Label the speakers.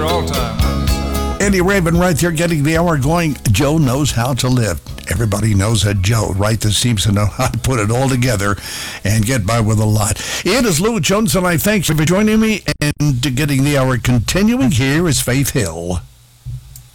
Speaker 1: all time.
Speaker 2: Eddie Raven right there getting the hour going. Joe knows how to live. Everybody knows that Joe, right? That seems to know how to put it all together and get by with a lot. It is Lou Jones, and I thank you for joining me and getting the hour continuing. Here is Faith Hill.